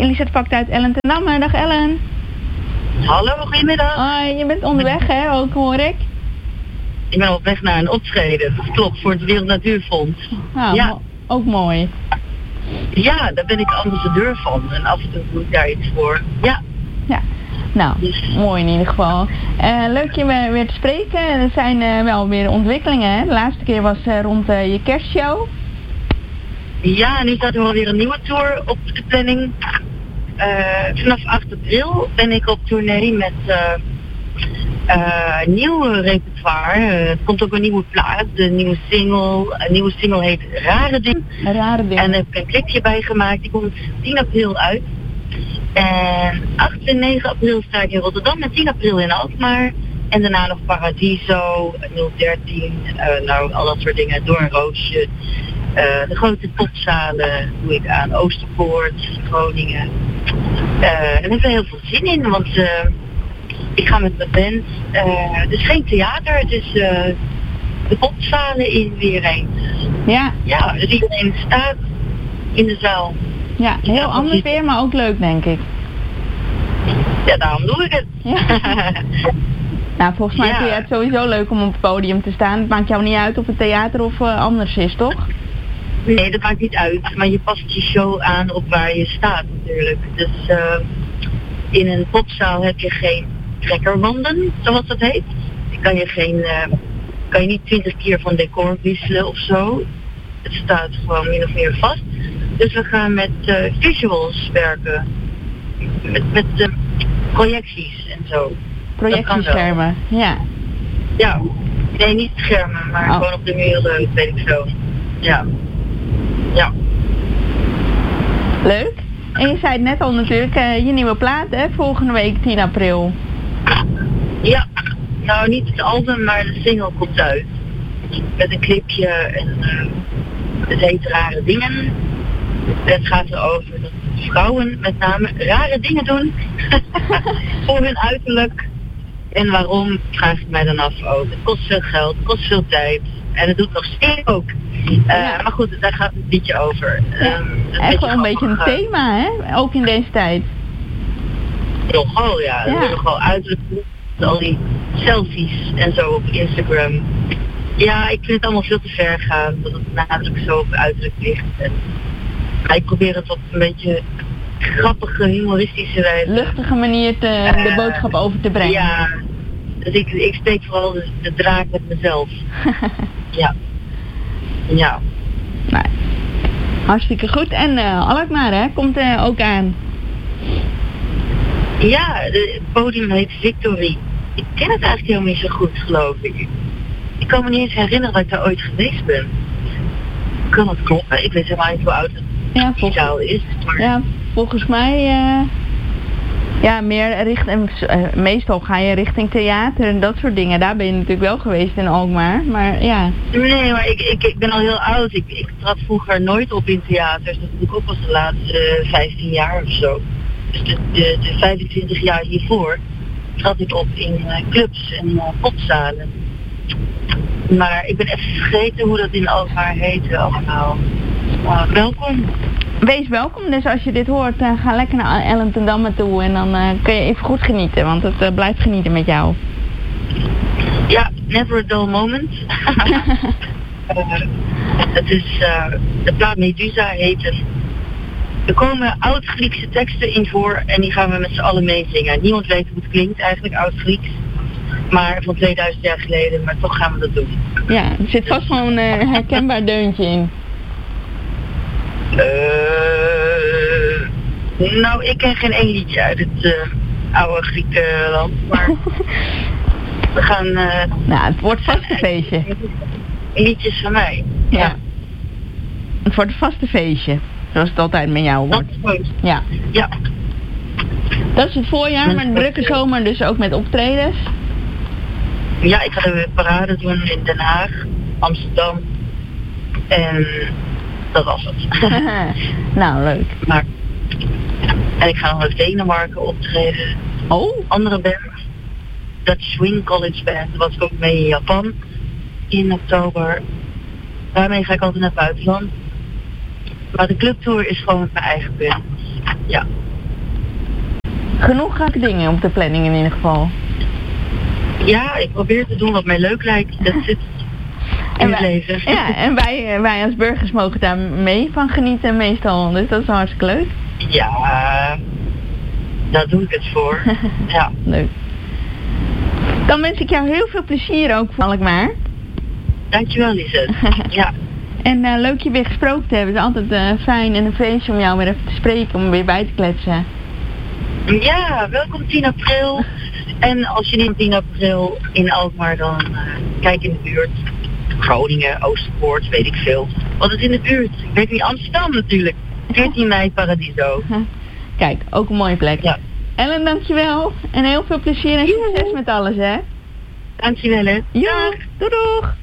Elisabeth pakt uit Ellen ten Damme. Dag Ellen. Hallo, goedemiddag. Hoi, je bent onderweg hè, ook hoor ik. Ik ben op weg naar een optreden, dat klopt, voor het Wereld Natuurfonds. Nou, ja. Ook mooi. Ja, daar ben ik ambassadeur van en af en toe doe ik daar iets voor. Ja. Ja, nou, mooi in ieder geval. Leuk je weer te spreken. Er zijn wel weer ontwikkelingen hè. De laatste keer was rond je kerstshow. Ja, en nu staat er wel weer een nieuwe tour op de planning. Vanaf 8 april ben ik op tournee met nieuw repertoire. Er komt ook een nieuwe plaat, een nieuwe single heet Rare Dingen. Rare Dingen. En daar heb ik een clipje bij gemaakt, die komt 10 april uit. En 8 en 9 april sta ik in Rotterdam en 10 april in Alkmaar. En daarna nog Paradiso, 013, al dat soort dingen, Door een Roosje. De grote popzalen doe ik aan Oosterpoort, Groningen. En daar heb ik heel veel zin in, want ik ga met mijn band. Het is geen theater, het is de popzalen in weer eens. Ja. Ja, dus iedereen staat in de zaal. Ja, heel anders weer, maar ook leuk denk ik. Ja, daarom doe ik het. Ja. Nou, volgens mij vind je het sowieso leuk om op het podium te staan. Het maakt jou niet uit of het theater of anders is, toch? Nee, dat maakt niet uit. Maar je past je show aan op waar je staat natuurlijk. Dus in een popzaal heb je geen trekkerwanden, zoals dat heet. Kan je niet 20 keer van decor wisselen of zo. Het staat gewoon min of meer vast. Dus we gaan met visuals werken. Met projecties en zo. Projectieschermen, ja. Ja, nee, niet schermen, maar gewoon op de muren, weet ik zo. Ja. Ja. Leuk. En je zei het net al natuurlijk, je nieuwe plaat hè, volgende week 10 april. Ja, nou niet het album, maar de single komt uit. Met een clipje en het heet Rare Dingen. Het gaat erover dat vrouwen met name rare dingen doen. Voor hun uiterlijk. En waarom, vraag ik mij dan af ook. Het kost veel geld, het kost veel tijd. En het doet nog steeds ook. Maar goed, daar gaat het liedje over. Echt wel een beetje een thema, hè? Ook in deze tijd. Nogal, ja. Er wordt nogal uiterlijk. Al die selfies en zo op Instagram. Ja, ik vind het allemaal veel te ver gaan. Dat het nadruk zo op uiterlijk ligt. En ik probeer het op een beetje grappige, humoristische wijze. Luchtige manier de boodschap over te brengen. Ja, dus ik steek vooral de draak met mezelf. Ja. Ja. Nou, hartstikke goed. En Alkmaar, hè, komt ook aan. Ja, het podium heet Victory. Ik ken het eigenlijk helemaal niet zo goed, geloof ik. Ik kan me niet eens herinneren dat ik daar ooit geweest ben. Kan dat kloppen? Ik weet helemaal niet hoe oud het zaal is. Maar... Ja, volgens mij... meer meestal ga je richting theater en dat soort dingen. Daar ben je natuurlijk wel geweest in Alkmaar, maar ja. Nee, maar ik ben al heel oud. Ik trad vroeger nooit op in theaters. Dat doe ik ook pas de laatste 15 jaar of zo. Dus de 25 jaar hiervoor trad ik op in clubs en popzalen. Maar ik ben even vergeten hoe dat in Alkmaar heette allemaal. Welkom. Wees welkom, dus als je dit hoort, ga lekker naar Ellen ten Damme toe en dan kun je even goed genieten, want het blijft genieten met jou. Ja, never a dull moment. Het is, de plaat Medusa heet het. Er komen oud-Griekse teksten in voor en die gaan we met z'n allen meezingen. Niemand weet hoe het klinkt eigenlijk, oud-Grieks. Maar van 2000 jaar geleden, maar toch gaan we dat doen. Ja, er zit vast wel een herkenbaar deuntje in. Nou, ik ken geen één liedje uit het oude Griekenland, maar we gaan... nou, het wordt vast een feestje. Liedjes van mij. Ja. Het wordt een vaste feestje, zoals het altijd met jou wordt. Dat is goed. Ja. Ja. Dat is het voorjaar, maar een drukke zomer, dus ook met optredens. Ja, ik ga er weer parade doen in Den Haag, Amsterdam en dat was het. Nou, leuk. Maar, en ik ga nog naar Denemarken optreden. Oh? Andere band, Dutch Swing College Band, was ik ook mee in Japan in oktober. Daarmee ga ik altijd naar het buitenland. Maar de clubtour is gewoon met mijn eigen band. Ja. Genoeg leuke dingen op de planning in ieder geval. Ja, ik probeer te doen wat mij leuk lijkt. Dat zit in het leven. Ja, en wij als burgers mogen daar mee van genieten meestal. Dus dat is wel hartstikke leuk. Ja, daar doe ik het voor. Ja. Leuk. Dan wens ik jou heel veel plezier ook voor Alkmaar. Dankjewel, Lisette. Ja. En leuk je weer gesproken te hebben. Het is altijd fijn en een feestje om jou weer even te spreken, om weer bij te kletsen. Ja, welkom 10 april. En als je niet op 10 april in Alkmaar, dan kijk in de buurt. Groningen, Oosterpoort, weet ik veel. Wat is in de buurt? Ik weet niet, Amsterdam natuurlijk. 14 mei, Paradiso. Kijk, ook een mooie plek. Ja. Ellen, dankjewel. En heel veel plezier en succes met alles, hè. Dankjewel, hè. Ja, doei doeg.